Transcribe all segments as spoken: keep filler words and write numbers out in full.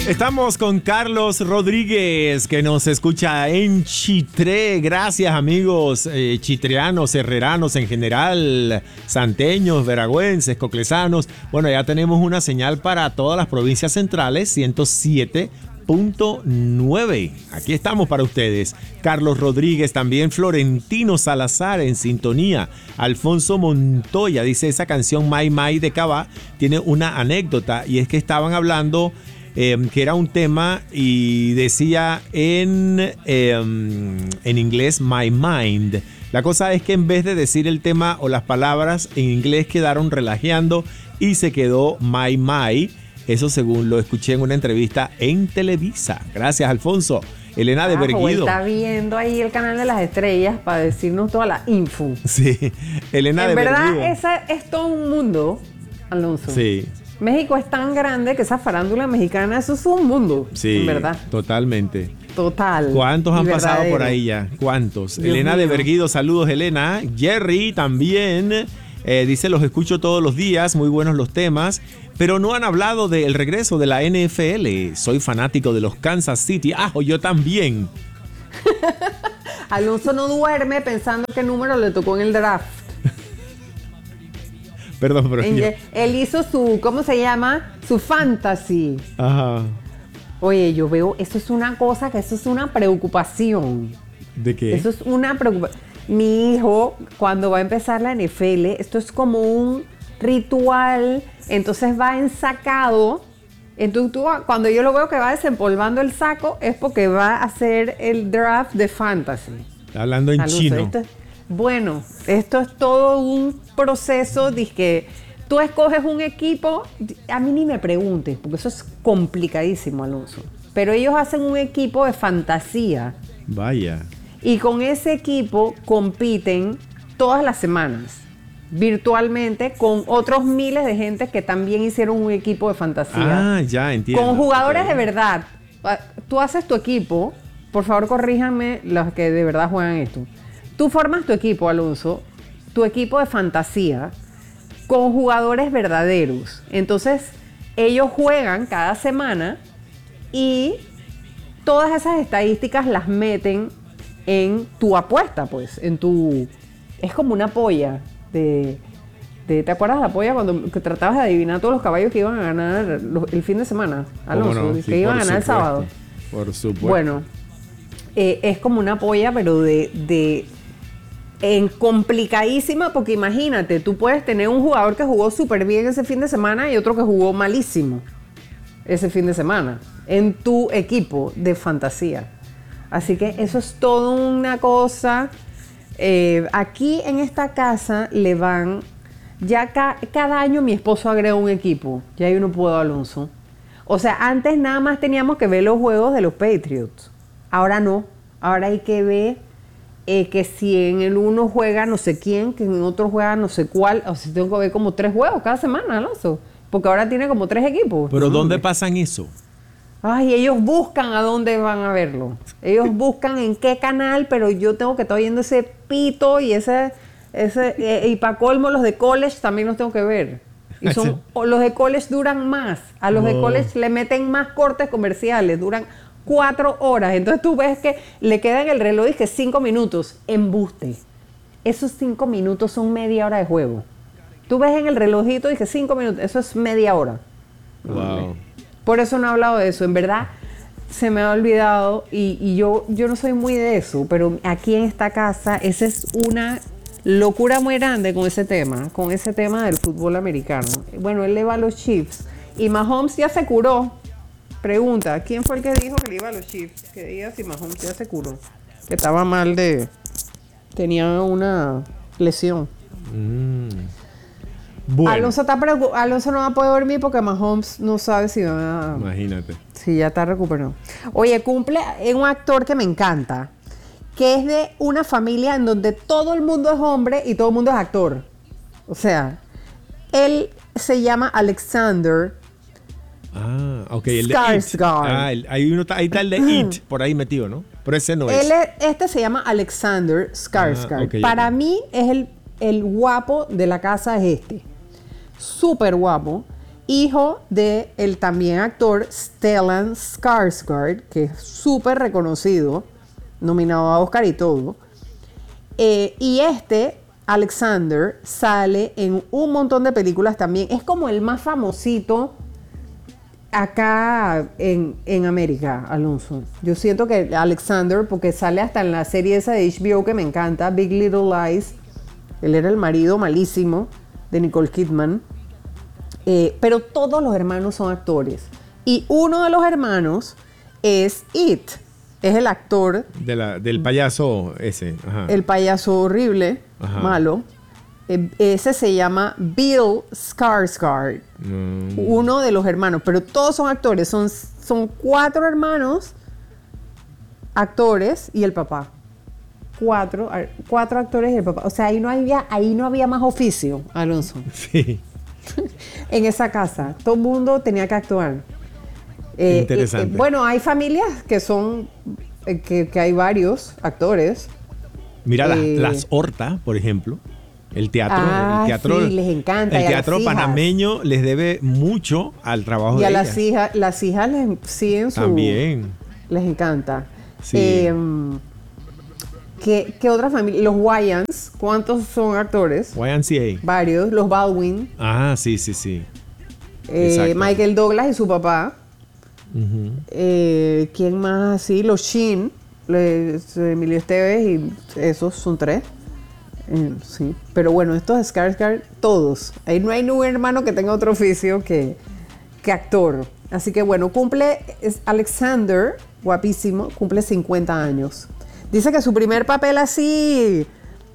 Estamos con Carlos Rodríguez, que nos escucha en Chitré. Gracias, amigos eh, chitreanos, herreranos en general, santeños, veragüenses, coclesanos. Bueno, ya tenemos una señal para todas las provincias centrales, ciento siete punto nueve. Aquí estamos para ustedes. Carlos Rodríguez, también Florentino Salazar en sintonía. Alfonso Montoya dice: esa canción Mai Mai de Cabá tiene una anécdota, y es que estaban hablando eh, que era un tema y decía en, eh, en inglés My Mind. La cosa es que en vez de decir el tema o las palabras en inglés, quedaron relajeando y se quedó My My. Eso según lo escuché en una entrevista en Televisa. Gracias, Alfonso. Elena de Berguido. Está viendo ahí el canal de las estrellas para decirnos toda la info. Sí, Elena de Berguido. En verdad, ese es todo un mundo, Alonso. Sí. México es tan grande que esa farándula mexicana, eso es un mundo. Sí, en verdad. Totalmente. Total. ¿Cuántos han verdadero. pasado por ahí ya? ¿Cuántos? Dios Elena mío. de Berguido, saludos, Elena. Jerry también. Eh, dice: los escucho todos los días, muy buenos los temas, pero no han hablado del regreso de la N F L. Soy fanático de los Kansas City. Ah, yo también. Alonso no duerme pensando qué número le tocó en el draft. Perdón, pero En- yo... Él hizo su, ¿cómo se llama? Su fantasy. Ajá. Oye, yo veo, eso es una cosa que eso es una preocupación. ¿De qué? Eso es una preocupación. Mi hijo, cuando va a empezar la N F L, esto es como un ritual, entonces va ensacado. Entonces, tú, cuando yo lo veo que va desempolvando el saco, es porque va a hacer el draft de fantasy. Hablando en Alonso, chino. esto es- bueno, esto es todo un proceso de que tú escoges un equipo. A mí ni me preguntes, porque eso es complicadísimo, Alonso. Pero ellos hacen un equipo de fantasía. Vaya. Y con ese equipo compiten todas las semanas, virtualmente, con otros miles de gente que también hicieron un equipo de fantasía. Ah, ya, entiendo. Con jugadores Ok. de verdad. Tú haces tu equipo, por favor corríjanme los que de verdad juegan esto. Tú formas tu equipo, Alonso, tu equipo de fantasía, con jugadores verdaderos. Entonces, ellos juegan cada semana y todas esas estadísticas las meten en tu apuesta, pues, en tu... Es como una polla de... de- ¿te acuerdas de la polla cuando que tratabas de adivinar todos los caballos que iban a ganar los- el fin de semana, Alonso? ¿Cómo no? Que Sí, iban a por ganar el supuesto. sábado. Por supuesto. Bueno, eh, es como una polla, pero de... de en complicadísima, porque imagínate, tú puedes tener un jugador que jugó súper bien ese fin de semana y otro que jugó malísimo ese fin de semana en tu equipo de fantasía. Así que eso es toda una cosa. Eh, aquí en esta casa le van, ya ca- cada año mi esposo agrega un equipo. Ya yo no puedo, Alonso. O sea, antes nada más teníamos que ver los juegos de los Patriots. Ahora no. Ahora hay que ver eh, que si en el uno juega no sé quién, que en otro juega no sé cuál. O sea, tengo que ver como tres juegos cada semana, Alonso. Porque ahora tiene como tres equipos. ¿Pero No, dónde hombre. pasan eso? Ay, ellos buscan a dónde van a verlo. Ellos buscan en qué canal, pero yo tengo que estar oyendo ese pito y ese, ese eh, y para colmo los de college también los tengo que ver. Y son, o los de college duran más. A los de No. college le meten más cortes comerciales, duran cuatro horas. Entonces tú ves que le queda en el reloj y que cinco minutos. Embuste. Esos cinco minutos son media hora de juego. Tú ves en el relojito y que cinco minutos, eso es media hora. Wow. Por eso no he hablado de eso. En verdad, se me ha olvidado y, y yo, yo no soy muy de eso, pero aquí en esta casa, esa es una locura muy grande con ese tema, con ese tema del fútbol americano. Bueno, él le va a los Chiefs y Mahomes ya se curó. Pregunta, ¿quién fue el que dijo que le iba a los Chiefs? Que diga si Mahomes ya se curó. Que estaba mal de... Tenía una lesión. Mm. Bueno, Alonso, está preocup- Alonso no va a poder dormir porque Mahomes no sabe si va a... imagínate. Sí, ya está recuperado. Oye, cumple en un actor que me encanta, que es de una familia en donde todo el mundo es hombre y todo el mundo es actor. O sea, él se llama Alexander Ah, ok. El de It. Skarsgård. Ah, el- hay uno, ahí está el de It, por ahí metido, ¿no? Pero ese no es. Él es- este se llama Alexander Skarsgård. Ah, ok, Para ok. mí es el, el guapo de la casa, es este. Súper guapo. hijo de el también actor Stellan Skarsgård, que es súper reconocido, nominado a Oscar y todo. Eh, y este, Alexander, sale en un montón de películas también. Es como el más famosito acá en, en América, Alonso. Yo siento que Alexander, porque sale hasta en la serie esa de H B O que me encanta, Big Little Lies. Él era el marido malísimo de Nicole Kidman. Eh, pero todos los hermanos son actores. Y uno de los hermanos es It. Es el actor. De la, del payaso ese. Ajá. El payaso horrible, Ajá. malo. Eh, ese se llama Bill Skarsgård. Mm. Uno de los hermanos. Pero todos son actores. Son, son cuatro hermanos actores y el papá. Cuatro, cuatro actores y el papá. O sea, ahí no había, ahí no había más oficio, Alonso. Sí. En esa casa. Todo el mundo tenía que actuar. Eh, Interesante. Eh, eh, bueno, hay familias que son, eh, que, que hay varios actores. Mira, eh, las, las Horta, por ejemplo. El teatro, ah, el teatro, sí, les encanta. El teatro panameño les debe mucho al trabajo y de a ellas. las hijas, las hijas les siguen su. También. Les encanta. Sí. Eh, ¿qué, ¿Qué otra familia? Los Wayans, ¿cuántos son actores? Y M C A. Varios. Los Baldwin. Ah, sí, sí, sí. Eh, Michael Douglas y su papá. Uh-huh. Eh, ¿Quién más así? Los Sheen, los, Emilio Esteves y esos son tres. Eh, sí. Pero bueno, estos Skarsgård, todos. Ahí no hay ningún hermano que tenga otro oficio que, que actor. Así que bueno, cumple, es Alexander, guapísimo, cumple cincuenta años. Dice que su primer papel así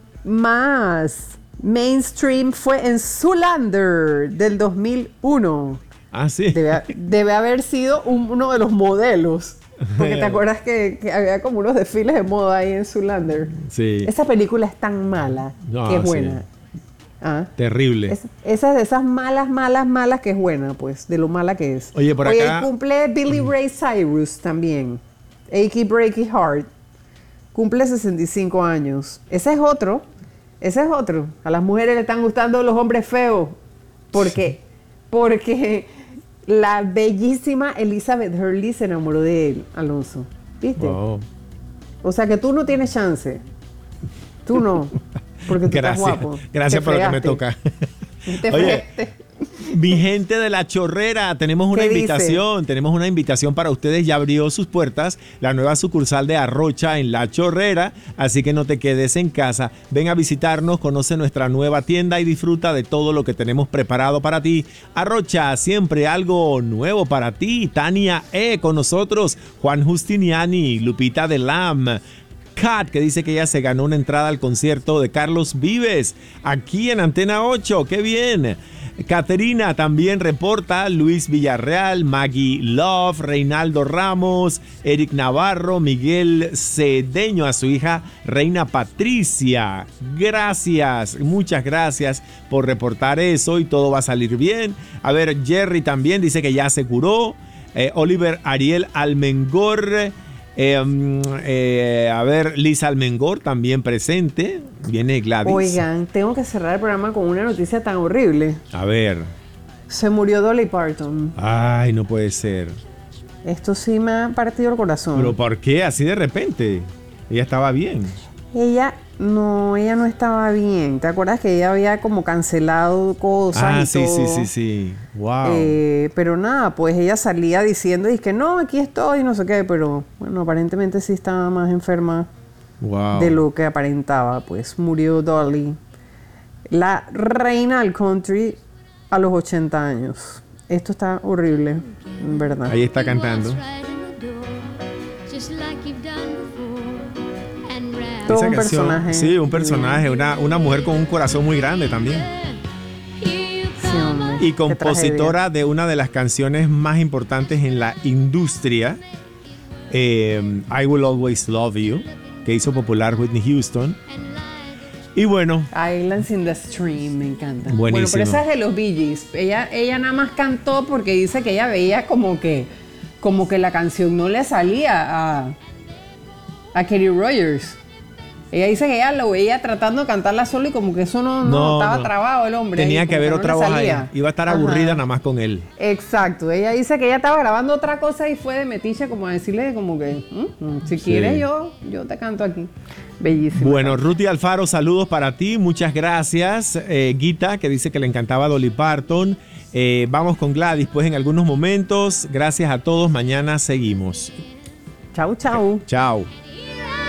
más mainstream fue en Zoolander del dos mil uno. Ah, sí. Debe, debe haber sido un, uno de los modelos. Porque te acuerdas que, que había como unos desfiles de moda ahí en Zoolander. Sí. Esa película es tan mala No, que es buena. Sí. ¿Ah? Terrible. Es, esas de esas malas, malas, malas que es buena, pues, de lo mala que es. Oye, por Oye, acá... cumple Billy Ray Cyrus también. Achy Breaky Heart. Cumple sesenta y cinco años. Ese es otro. Ese es otro. A las mujeres le están gustando los hombres feos. ¿Por qué? Porque la bellísima Elizabeth Hurley se enamoró de él, Alonso. ¿Viste? Wow. O sea que tú no tienes chance. Tú no. Porque tú Gracias. estás guapo. Gracias Te por lo que me fregaste. toca. Te Oye, fregaste. mi gente de La Chorrera, tenemos una ¿Qué dice? invitación, tenemos una invitación para ustedes, ya abrió sus puertas la nueva sucursal de Arrocha en La Chorrera, así que no te quedes en casa, ven a visitarnos, conoce nuestra nueva tienda y disfruta de todo lo que tenemos preparado para ti. Arrocha, siempre algo nuevo para ti. Tania E con nosotros, Juan Justiniani, Lupita de Lam, Kat, que dice que ella se ganó una entrada al concierto de Carlos Vives aquí en Antena ocho. ¡Qué bien! Caterina también reporta, Luis Villarreal, Maggie Love, Reinaldo Ramos, Eric Navarro, Miguel Cedeño, a su hija Reina Patricia. Gracias, muchas gracias por reportar eso y todo va a salir bien. A ver, Jerry también dice que ya se curó. Eh, Oliver Ariel Almengor. Eh, eh, a ver, Liz Almengor también presente. Viene Gladys. Oigan, tengo que cerrar el programa con una noticia tan horrible. A ver. Se murió Dolly Parton. Ay, no puede ser. Esto sí me ha partido el corazón. ¿Pero por qué? Así de repente. Ella estaba bien. Ella no, ella no estaba bien. ¿Te acuerdas que ella había como cancelado cosas Ah, y sí, todo? sí, sí, sí. Wow. Eh, pero nada, pues ella salía diciendo y que no, aquí estoy, no sé qué, pero bueno, aparentemente sí estaba más enferma Wow. de lo que aparentaba. Pues murió Dolly, la reina del country, a los ochenta años. Esto está horrible, en verdad. Ahí está cantando. Todo Esa un canción, personaje. sí, un personaje, una, una mujer con un corazón muy grande también. Sí, hombre, Y qué compositora tragedia. de una de las canciones más importantes en la industria, eh, I Will Always Love You, que hizo popular Whitney Houston. Y bueno, Islands in the Stream, me encanta. Buenísimo. Bueno, pero esa es de los Bee Gees. Ella, ella nada más cantó porque dice que ella veía como que, como que la canción no le salía a, a Kenny Rogers. Ella dice que ella lo veía tratando de cantarla solo y como que eso no, no, No, estaba no. trabado el hombre. Tenía ahí, que como haber no otra le voz ahí. salía. Iba a estar Ajá. aburrida nada más con él. Exacto. Ella dice que ella estaba grabando otra cosa y fue de metiche como a decirle como que, "Mm, mm, si Sí. quieres yo, yo te canto aquí". Bellísimo. Bueno, Ruthie Alfaro, saludos para ti, muchas gracias. Eh, Guita, que dice que le encantaba Dolly Parton. Eh, vamos con Gladys, pues en algunos momentos. Gracias a todos, mañana seguimos. Chau, chau. Chao.